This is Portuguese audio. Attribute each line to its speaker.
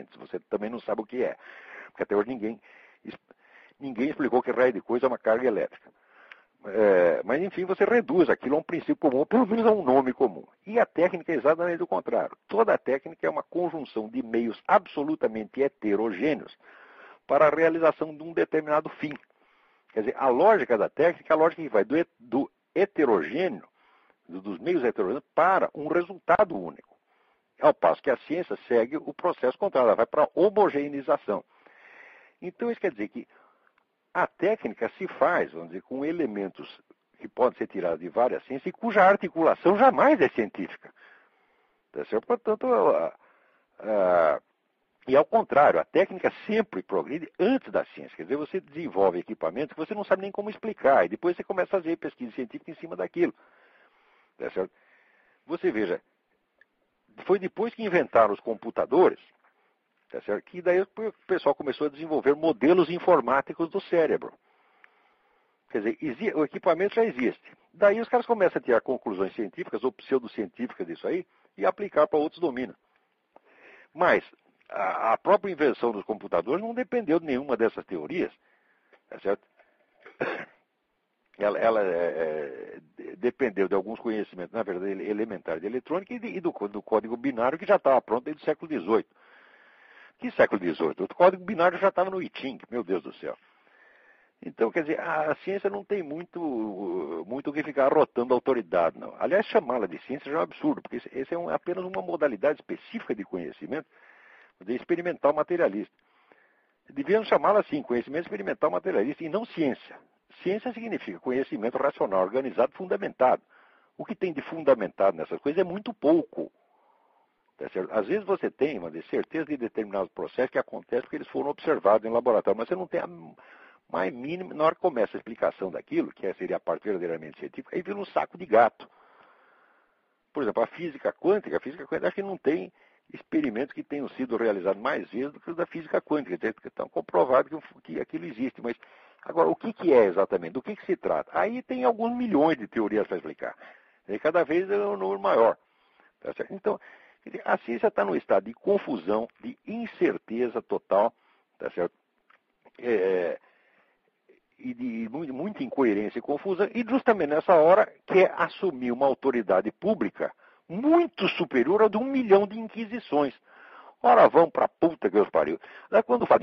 Speaker 1: Você também não sabe o que é. Porque até hoje ninguém explicou que raio de coisa é uma carga elétrica. Mas, enfim, você reduz aquilo a um princípio comum, pelo menos a um nome comum. E a técnica é exatamente o contrário. Toda a técnica é uma conjunção de meios absolutamente heterogêneos para a realização de um determinado fim. Quer dizer, a lógica da técnica é a lógica que vai do heterogêneo, dos meios heterogêneos, para um resultado único. Ao passo que a ciência segue o processo contrário, ela vai para a homogeneização. Então, isso quer dizer que a técnica se faz, vamos dizer, com elementos que podem ser tirados de várias ciências e cuja articulação jamais é científica. Tá certo? Portanto, e ao contrário, a técnica sempre progride antes da ciência. Quer dizer, você desenvolve equipamentos que você não sabe nem como explicar, e depois você começa a fazer pesquisa científica em cima daquilo. Tá certo? Você veja, foi depois que inventaram os computadores, tá certo? Que daí o pessoal começou a desenvolver modelos informáticos do cérebro. Quer dizer, o equipamento já existe. Daí os caras começam a tirar conclusões científicas ou pseudocientíficas disso aí e aplicar para outros domínios. Mas a própria invenção dos computadores não dependeu de nenhuma dessas teorias, tá certo? Ela dependeu de alguns conhecimentos, na verdade, elementares de eletrônica e do código binário que já estava pronto desde o século XVIII. Que século XVIII? O código binário já estava no I Ching, meu Deus do céu. Então, quer dizer, a ciência não tem muito o que ficar arrotando a autoridade, não. Aliás, chamá-la de ciência já é um absurdo, porque esse é apenas uma modalidade específica de conhecimento, de experimental materialista. Devíamos chamá-la assim, conhecimento experimental materialista, e não ciência. Ciência significa conhecimento racional, organizado, fundamentado. O que tem de fundamentado nessas coisas é muito pouco. Tá certo? Às vezes você tem uma certeza de determinados processos que acontecem porque eles foram observados em laboratório, mas você não tem a mais mínima. Na hora que começa a explicação daquilo, que seria a parte verdadeiramente científica, aí vira um saco de gato. Por exemplo, a física quântica acho que não tem experimentos que tenham sido realizados mais vezes do que os da física quântica, que estão comprovados que aquilo existe. Mas, agora, o que é exatamente? Do que se trata? Aí tem alguns milhões de teorias para explicar. E cada vez é um número maior. Tá certo? Então, a ciência está num estado de confusão, de incerteza total, tá certo? E de muita incoerência e confusão, e justamente nessa hora quer assumir uma autoridade pública muito superior a de 1 milhão de inquisições. Ora, vão pra puta que os pariu. Daí quando fala